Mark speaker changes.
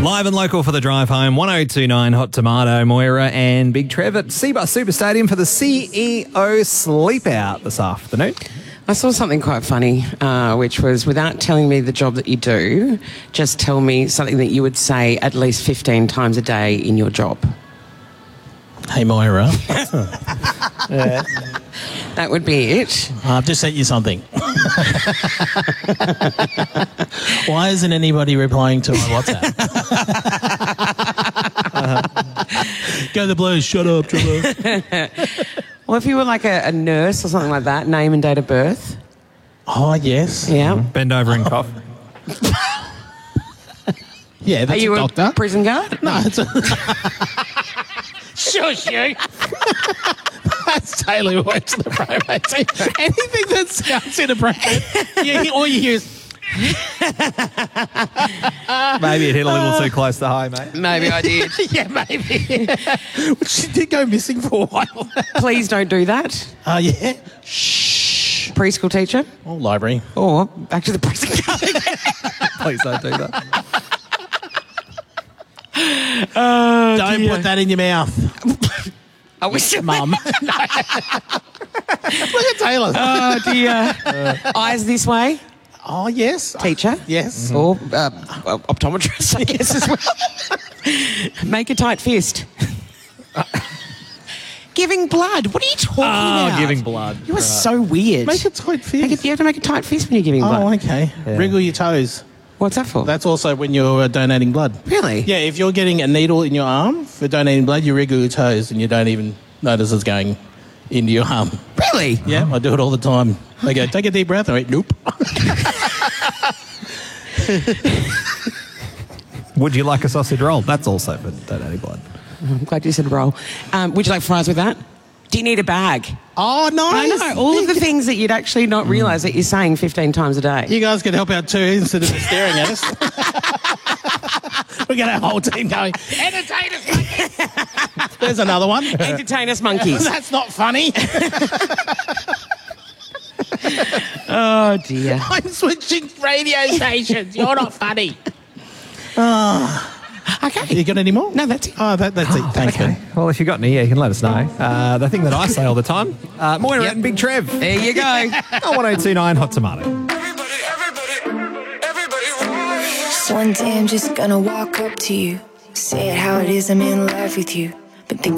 Speaker 1: Live and local for the drive home, 1029 Hot Tomato, Moira and Big Trev at Seabus Super Stadium for the CEO Sleep Out this afternoon.
Speaker 2: I saw something quite funny, which was, without telling me the job that you do, just tell me something that you would say at least 15 times a day in your job.
Speaker 3: Hey, Moira.
Speaker 2: That would be it.
Speaker 3: I've just sent you something. Why isn't anybody replying to my WhatsApp? Go the Blues, shut up.
Speaker 2: Well, if you were like a nurse or something like that, name and date of birth.
Speaker 3: Oh, yes.
Speaker 2: Yeah.
Speaker 1: Bend over and cough.
Speaker 3: Yeah, that's
Speaker 2: Are you
Speaker 3: a doctor.
Speaker 2: a prison guard?
Speaker 3: No, it's a...
Speaker 2: Shush you.
Speaker 3: That's Taylor who works in the probate team. Anything that sounds inappropriate, all you hear is...
Speaker 1: Maybe it hit a little too close to home, mate.
Speaker 2: Maybe I did.
Speaker 3: Yeah, maybe. She did go missing for a while.
Speaker 2: Please don't do that.
Speaker 3: Yeah. Shh.
Speaker 2: Preschool teacher.
Speaker 3: Oh, library.
Speaker 2: Or back to the prison guard.
Speaker 1: Please don't do that.
Speaker 3: Don't put that in your mouth.
Speaker 2: I wish
Speaker 3: Mum. Look at Taylor.
Speaker 2: Oh, dear. Eyes this way.
Speaker 3: Oh, yes.
Speaker 2: Teacher.
Speaker 3: Yes.
Speaker 2: Or optometrist, I guess, as well. Make a tight fist. Giving blood. What are you talking about?
Speaker 1: Giving blood.
Speaker 2: You are so weird.
Speaker 3: Make a tight fist.
Speaker 2: You have to make a tight fist when you're giving blood.
Speaker 3: Oh, okay.
Speaker 1: Yeah.
Speaker 3: Wriggle your toes.
Speaker 2: What's that for?
Speaker 3: That's also when you're donating blood.
Speaker 2: Really?
Speaker 3: Yeah, if you're getting a needle in your arm for donating blood, you wriggle your toes and you don't even notice it's going into your arm.
Speaker 2: Really?
Speaker 3: Yeah, I do it all the time. They go, take a deep breath. I went, nope.
Speaker 1: Would you like a sausage roll? That's also for donating blood.
Speaker 2: I'm glad you said roll. Would you like fries with that? Do you need a bag?
Speaker 3: Oh, nice.
Speaker 2: I know. All of the things that you'd actually not realise that you're saying 15 times a day.
Speaker 3: You guys can help out too instead of just staring at us. We got our whole team going, entertain us, monkeys. There's another one.
Speaker 2: Entertain us, monkeys.
Speaker 3: That's not funny.
Speaker 2: Oh, dear.
Speaker 3: I'm switching radio stations. You're not funny.
Speaker 2: Okay.
Speaker 3: You got any more?
Speaker 2: No, that's it.
Speaker 3: Oh, that's it. Thanks,
Speaker 1: Okay.
Speaker 3: Ben.
Speaker 1: Well, if you got any, you can let us know. The thing that I say all the time, Moira and Big Trev.
Speaker 2: There you go.
Speaker 1: 1029 Hot Tomato.
Speaker 4: Everybody wants. One day I'm just gonna walk up to you, say it how it is, I'm in love with you, but think